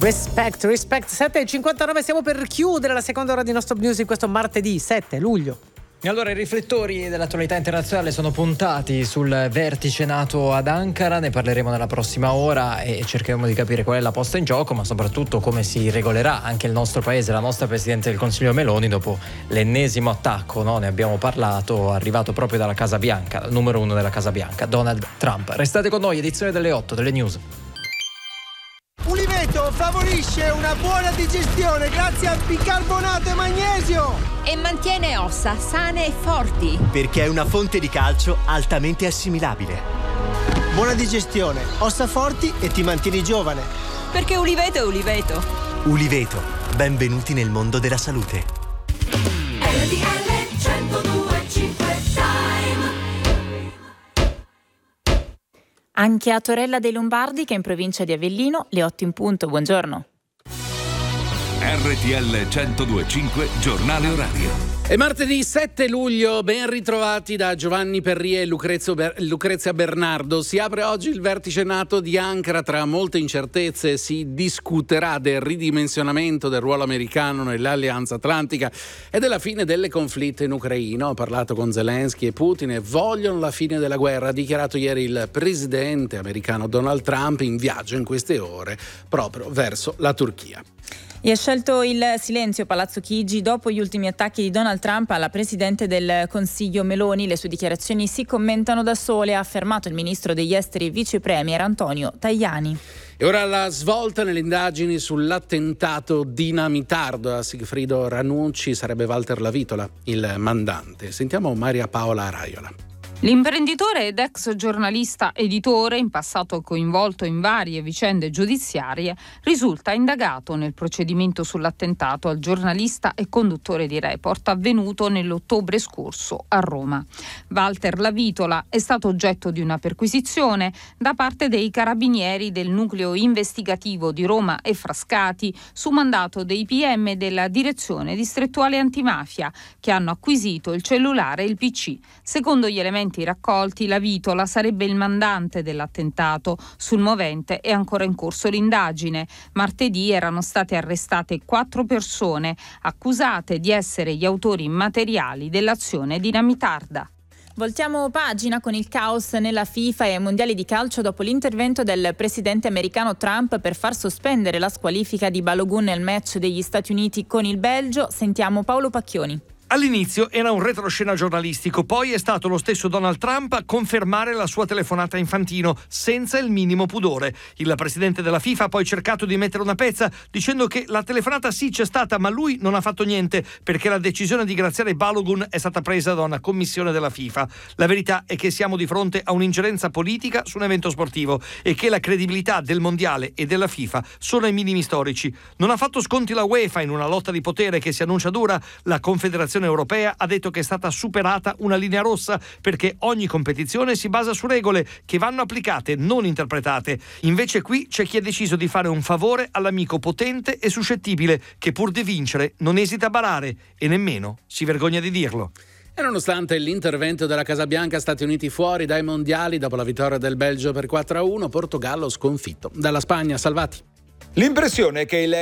Respect 7:59, stiamo per chiudere la seconda ora di nostro Music questo martedì 7 luglio. E allora i riflettori dell'attualità internazionale sono puntati sul vertice NATO ad Ankara, ne parleremo nella prossima ora e cercheremo di capire qual è la posta in gioco, ma soprattutto come si regolerà anche il nostro paese, la nostra Presidente del Consiglio Meloni dopo l'ennesimo attacco, no? Ne abbiamo parlato, arrivato proprio dalla Casa Bianca, dal numero 1 della Casa Bianca, Donald Trump. Restate con noi, edizione delle 8 delle news. Uliveto favorisce una buona digestione grazie al bicarbonato e magnesio e mantiene ossa sane e forti perché è una fonte di calcio altamente assimilabile. Buona digestione, ossa forti e ti mantieni giovane. perché Uliveto è Uliveto. Uliveto, benvenuti nel mondo della salute. RTL 102.5 Anche a Torella dei Lombardi, che è in provincia di Avellino, le 8 in punto. Buongiorno. RTL 102.5 giornale orario. È martedì 7 luglio, ben ritrovati da Giovanni Perrie e Lucrezia Bernardo. Si apre oggi il vertice NATO di Ankara. Tra molte incertezze si discuterà del ridimensionamento del ruolo americano nell'Alleanza Atlantica e della fine del conflitto in Ucraina. Ho parlato con Zelensky e Putin e vogliono la fine della guerra, ha dichiarato ieri il presidente americano Donald Trump in viaggio in queste ore proprio verso la Turchia. E ha scelto il silenzio Palazzo Chigi dopo gli ultimi attacchi di Donald Trump alla Presidente del Consiglio Meloni. Le sue dichiarazioni si commentano da sole, ha affermato il ministro degli esteri e vice premier Antonio Tajani. E ora la svolta nelle indagini sull'attentato dinamitardo a Sigfrido Ranucci. Sarebbe Walter Lavitola il mandante. Sentiamo Maria Paola Raiola. L'imprenditore ed ex giornalista editore, in passato coinvolto in varie vicende giudiziarie, risulta indagato nel procedimento sull'attentato al giornalista e conduttore di Report avvenuto nell'ottobre scorso a Roma. Walter Lavitola è stato oggetto di una perquisizione da parte dei carabinieri del nucleo investigativo di Roma e Frascati su mandato dei PM della direzione distrettuale antimafia, che hanno acquisito il cellulare e il PC. Secondo gli elementi raccolti, Lavitola sarebbe il mandante dell'attentato. Sul movente è ancora in corso l'indagine. Martedì erano state arrestate 4 persone accusate di essere gli autori materiali dell'azione dinamitarda. Voltiamo pagina con il caos nella FIFA e ai mondiali di calcio dopo l'intervento del presidente americano Trump per far sospendere la squalifica di Balogun nel match degli Stati Uniti con il Belgio. Sentiamo Paolo Pacchioni. All'inizio era un retroscena giornalistico, poi è stato lo stesso Donald Trump a confermare la sua telefonata a Infantino senza il minimo pudore. Il presidente della FIFA ha poi cercato di mettere una pezza dicendo che la telefonata sì c'è stata, ma lui non ha fatto niente perché la decisione di graziare Balogun è stata presa da una commissione della FIFA. La verità è che siamo di fronte a un'ingerenza politica su un evento sportivo e che la credibilità del mondiale e della FIFA sono ai minimi storici. Non ha fatto sconti la UEFA in una lotta di potere che si annuncia dura. La Confederazione Europea ha detto che è stata superata una linea rossa perché ogni competizione si basa su regole che vanno applicate, non interpretate. Invece qui c'è chi ha deciso di fare un favore all'amico potente e suscettibile che pur di vincere non esita a barare e nemmeno si vergogna di dirlo. E nonostante l'intervento della Casa Bianca, Stati Uniti fuori dai mondiali dopo la vittoria del Belgio per 4-1, Portogallo sconfitto dalla Spagna. Salvati. L'impressione è che il